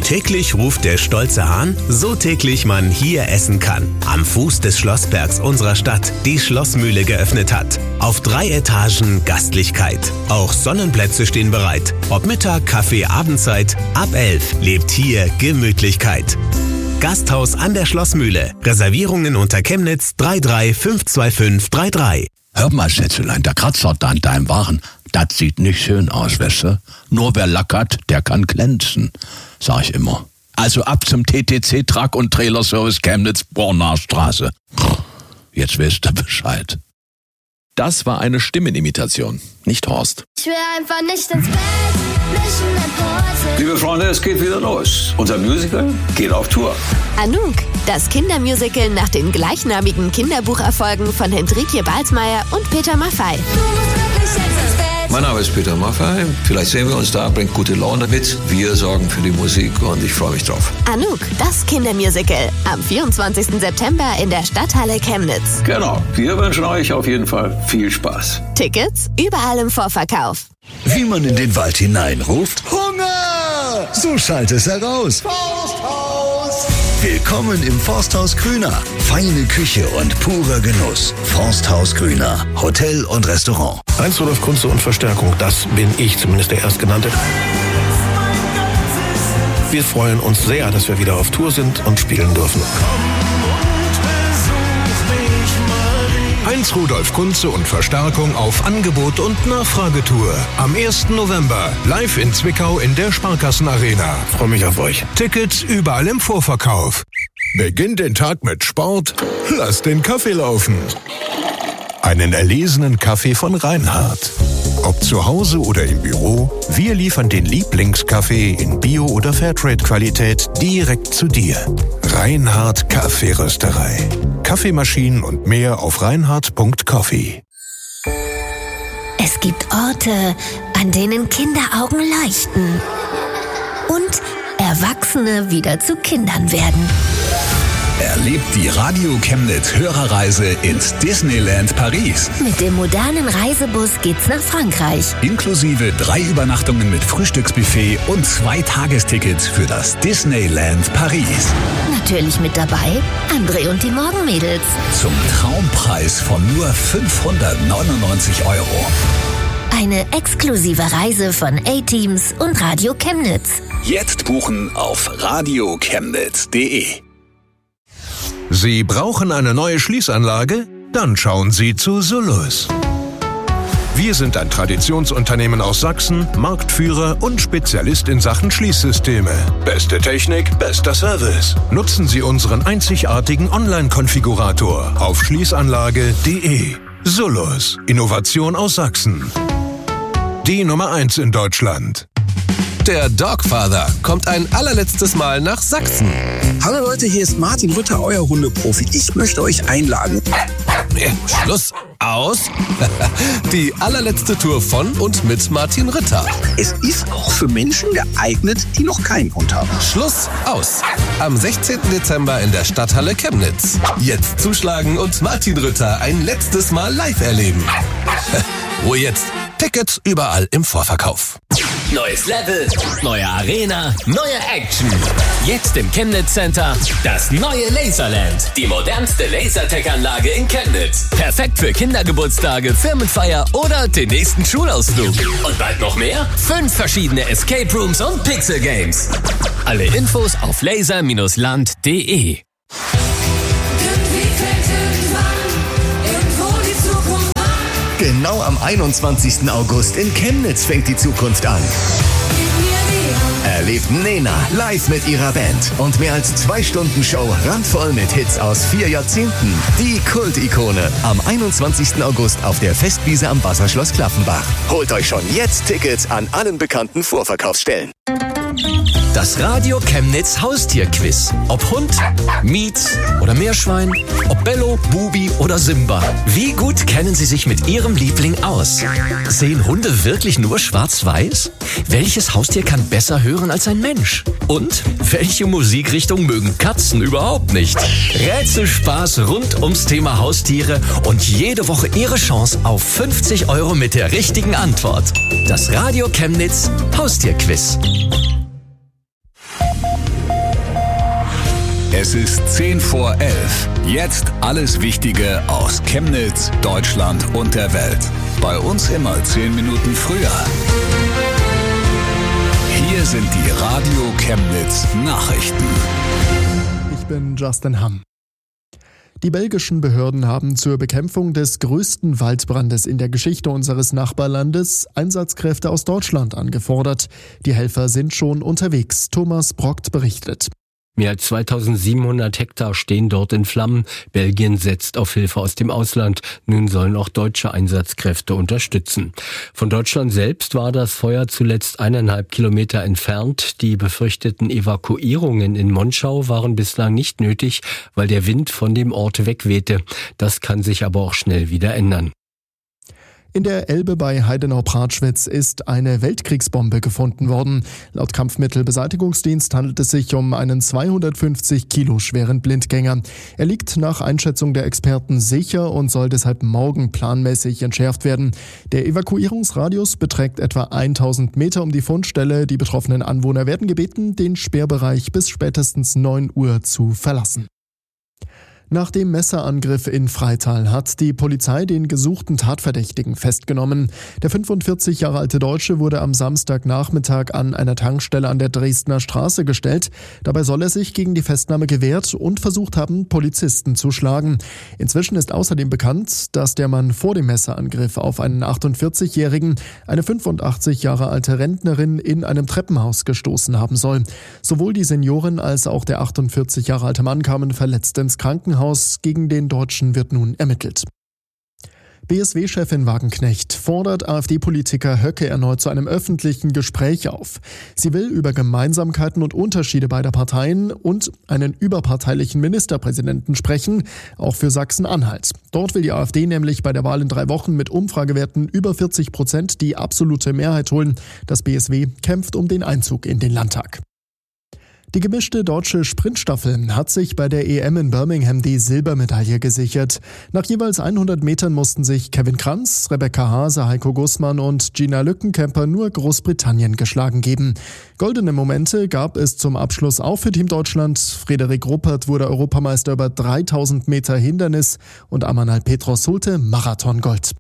Täglich ruft der stolze Hahn, so täglich man hier essen kann. Am Fuß des Schlossbergs unserer Stadt die Schlossmühle geöffnet hat. Auf 3 Etagen Gastlichkeit. Auch Sonnenplätze stehen bereit. Ob Mittag, Kaffee, Abendzeit, ab 11 lebt hier Gemütlichkeit. Gasthaus an der Schlossmühle. Reservierungen unter Chemnitz 3352533. Hör mal, Schätzelein, der Kratzer da an deinem Waren, das sieht nicht schön aus, weißt du? Nur wer lackert, der kann glänzen, sag ich immer. Also ab zum TTC Truck und Trailer Service Chemnitz, Bornarstraße. Jetzt weißt du Bescheid. Das war eine Stimmenimitation, nicht Horst. Ich will einfach nicht ins Bett, nicht in den Pose. Liebe Freunde, es geht wieder los. Unser Musical geht auf Tour. Anouk, das Kindermusical nach den gleichnamigen Kinderbucherfolgen von Hendrikje Balsmeier und Peter Maffay. Du musst wirklich jetzt ins Bett. Mein Name ist Peter Maffay. Vielleicht sehen wir uns da, bringt gute Laune mit. Wir sorgen für die Musik und ich freue mich drauf. Anouk, das Kindermusical. Am 24. September in der Stadthalle Chemnitz. Genau, wir wünschen euch auf jeden Fall viel Spaß. Tickets überall im Vorverkauf. Wie man in den Wald hineinruft: Hunger! So schallt es heraus. Forsthaus! Willkommen im Forsthaus Grüner. Feine Küche und purer Genuss. Forsthaus Grüner. Hotel und Restaurant. Heinz Rudolf Kunze und Verstärkung, das bin ich, zumindest der Erstgenannte. Wir freuen uns sehr, dass wir wieder auf Tour sind und spielen dürfen. Heinz Rudolf Kunze und Verstärkung auf Angebot- und Nachfragetour. Am 1. November live in Zwickau in der Sparkassenarena. Freue mich auf euch. Tickets überall im Vorverkauf. Beginnt den Tag mit Sport, lasst den Kaffee laufen. Einen erlesenen Kaffee von Reinhardt. Ob zu Hause oder im Büro, wir liefern den Lieblingskaffee in Bio- oder Fairtrade-Qualität direkt zu dir. Reinhardt Kaffeerösterei. Kaffeemaschinen und mehr auf reinhardt.coffee. Es gibt Orte, an denen Kinderaugen leuchten und Erwachsene wieder zu Kindern werden. Erlebt die Radio Chemnitz Hörerreise ins Disneyland Paris. Mit dem modernen Reisebus geht's nach Frankreich. Inklusive 3 Übernachtungen mit Frühstücksbuffet und 2 Tagestickets für das Disneyland Paris. Natürlich mit dabei André und die Morgenmädels. Zum Traumpreis von nur 599 €. Eine exklusive Reise von A-Teams und Radio Chemnitz. Jetzt buchen auf radiochemnitz.de. Sie brauchen eine neue Schließanlage? Dann schauen Sie zu Solus. Wir sind ein Traditionsunternehmen aus Sachsen, Marktführer und Spezialist in Sachen Schließsysteme. Beste Technik, bester Service. Nutzen Sie unseren einzigartigen Online-Konfigurator auf schließanlage.de. Solus, Innovation aus Sachsen. Die Nummer 1 in Deutschland. Der Dogfather kommt ein allerletztes Mal nach Sachsen. Hallo Leute, hier ist Martin Ritter, euer Hundeprofi. Ich möchte euch einladen. Schluss, aus. Die allerletzte Tour von und mit Martin Ritter. Es ist auch für Menschen geeignet, die noch keinen Hund haben. Schluss, aus. Am 16. Dezember in der Stadthalle Chemnitz. Jetzt zuschlagen und Martin Ritter ein letztes Mal live erleben. Ruhe jetzt. Tickets überall im Vorverkauf. Neues Level, neue Arena, neue Action. Jetzt im Chemnitz Center das neue Laserland. Die modernste Lasertech-Anlage in Chemnitz. Perfekt für Kindergeburtstage, Firmenfeier oder den nächsten Schulausflug. Und bald noch mehr? 5 verschiedene Escape Rooms und Pixel Games. Alle Infos auf laser-land.de. Genau am 21. August in Chemnitz fängt die Zukunft an. Erlebt Nena live mit ihrer Band und mehr als 2 Stunden Show randvoll mit Hits aus 4 Jahrzehnten. Die Kult-Ikone am 21. August auf der Festwiese am Wasserschloss Klaffenbach. Holt euch schon jetzt Tickets an allen bekannten Vorverkaufsstellen. Das Radio Chemnitz Haustierquiz. Ob Hund, Mietz oder Meerschwein, ob Bello, Bubi oder Simba. Wie gut kennen Sie sich mit Ihrem Liebling aus? Sehen Hunde wirklich nur schwarz-weiß? Welches Haustier kann besser hören als ein Mensch? Und welche Musikrichtung mögen Katzen überhaupt nicht? Rätselspaß rund ums Thema Haustiere und jede Woche Ihre Chance auf 50 € mit der richtigen Antwort. Das Radio Chemnitz Haustierquiz. Es ist 10 vor 11. Jetzt alles Wichtige aus Chemnitz, Deutschland und der Welt. Bei uns immer 10 Minuten früher. Hier sind die Radio Chemnitz Nachrichten. Ich bin Justin Hamm. Die belgischen Behörden haben zur Bekämpfung des größten Waldbrandes in der Geschichte unseres Nachbarlandes Einsatzkräfte aus Deutschland angefordert. Die Helfer sind schon unterwegs. Thomas Brockt berichtet. Mehr als 2700 Hektar stehen dort in Flammen. Belgien setzt auf Hilfe aus dem Ausland. Nun sollen auch deutsche Einsatzkräfte unterstützen. Von Deutschland selbst war das Feuer zuletzt 1,5 Kilometer entfernt. Die befürchteten Evakuierungen in Monschau waren bislang nicht nötig, weil der Wind von dem Ort wegwehte. Das kann sich aber auch schnell wieder ändern. In der Elbe bei Heidenau-Pratschwitz ist eine Weltkriegsbombe gefunden worden. Laut Kampfmittelbeseitigungsdienst handelt es sich um einen 250 Kilo schweren Blindgänger. Er liegt nach Einschätzung der Experten sicher und soll deshalb morgen planmäßig entschärft werden. Der Evakuierungsradius beträgt etwa 1000 Meter um die Fundstelle. Die betroffenen Anwohner werden gebeten, den Sperrbereich bis spätestens 9 Uhr zu verlassen. Nach dem Messerangriff in Freital hat die Polizei den gesuchten Tatverdächtigen festgenommen. Der 45 Jahre alte Deutsche wurde am Samstagnachmittag an einer Tankstelle an der Dresdner Straße gestellt. Dabei soll er sich gegen die Festnahme gewehrt und versucht haben, Polizisten zu schlagen. Inzwischen ist außerdem bekannt, dass der Mann vor dem Messerangriff auf einen 48-Jährigen, eine 85 Jahre alte Rentnerin in einem Treppenhaus gestoßen haben soll. Sowohl die Seniorin als auch der 48 Jahre alte Mann kamen verletzt ins Krankenhaus. Gegen den Deutschen wird nun ermittelt. BSW-Chefin Wagenknecht fordert AfD-Politiker Höcke erneut zu einem öffentlichen Gespräch auf. Sie will über Gemeinsamkeiten und Unterschiede beider Parteien und einen überparteilichen Ministerpräsidenten sprechen, auch für Sachsen-Anhalt. Dort will die AfD nämlich bei der Wahl in 3 Wochen mit Umfragewerten über 40% die absolute Mehrheit holen. Das BSW kämpft um den Einzug in den Landtag. Die gemischte deutsche Sprintstaffel hat sich bei der EM in Birmingham die Silbermedaille gesichert. Nach jeweils 100 Metern mussten sich Kevin Kranz, Rebecca Hase, Heiko Gußmann und Gina Lückenkämper nur Großbritannien geschlagen geben. Goldene Momente gab es zum Abschluss auch für Team Deutschland. Frederik Ruppert wurde Europameister über 3000 Meter Hindernis und Amanal Petros holte Marathongold.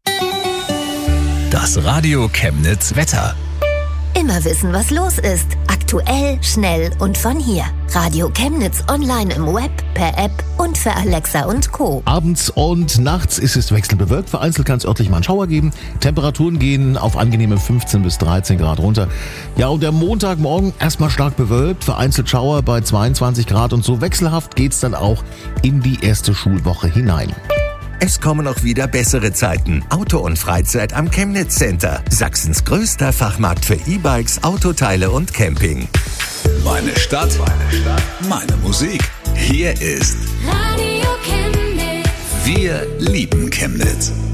Das Radio Chemnitz Wetter. Immer wissen, was los ist. Aktuell, schnell und von hier. Radio Chemnitz online im Web, per App und für Alexa und Co. Abends und nachts ist es wechselbewölkt. Vereinzelt kann es örtlich mal einen Schauer geben. Temperaturen gehen auf angenehme 15 bis 13 Grad runter. Ja, und der Montagmorgen erstmal stark bewölkt. Vereinzelt Schauer bei 22 Grad und so wechselhaft geht's dann auch in die erste Schulwoche hinein. Es kommen auch wieder bessere Zeiten. Auto und Freizeit am Chemnitz Center. Sachsens größter Fachmarkt für E-Bikes, Autoteile und Camping. Meine Stadt, meine Musik. Hier ist Radio Chemnitz. Wir lieben Chemnitz.